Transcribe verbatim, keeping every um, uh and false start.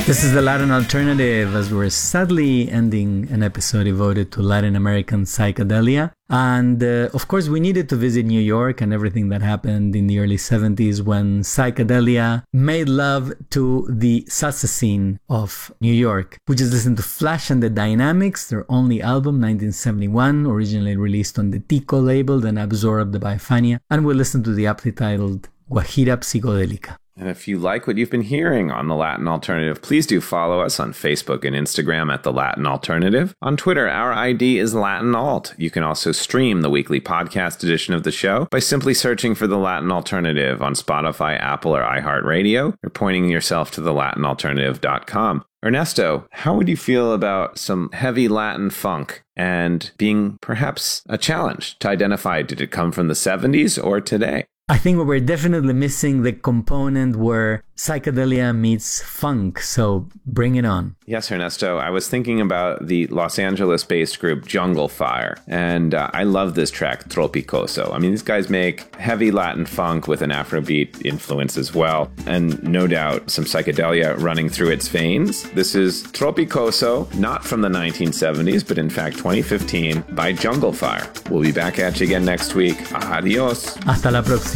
This is the Latin Alternative, as we're sadly ending an episode devoted to Latin American psychedelia. And uh, of course, we needed to visit New York and everything that happened in the early seventies when psychedelia made love to the salsa scene of New York. We just listened to Flash and the Dynamics, their only album, nineteen seventy-one, originally released on the Tico label, then absorbed by Fania. And we listened to the aptly titled Guajira Psicodélica. And if you like what you've been hearing on The Latin Alternative, please do follow us on Facebook and Instagram at The Latin Alternative. On Twitter, our I D is Latin Alt. You can also stream the weekly podcast edition of the show by simply searching for The Latin Alternative on Spotify, Apple, or iHeartRadio, or pointing yourself to the latin alternative dot com. Ernesto, how would you feel about some heavy Latin funk and being perhaps a challenge to identify, did it come from the seventies or today? I think we're definitely missing the component where psychedelia meets funk, so bring it on. Yes, Ernesto. I was thinking about the Los Angeles-based group Jungle Fire, and uh, I love this track, Tropicoso. I mean, these guys make heavy Latin funk with an Afrobeat influence as well, and no doubt some psychedelia running through its veins. This is Tropicoso, not from the nineteen seventies, but in fact twenty fifteen, by Jungle Fire. We'll be back at you again next week. Adios. Hasta la próxima.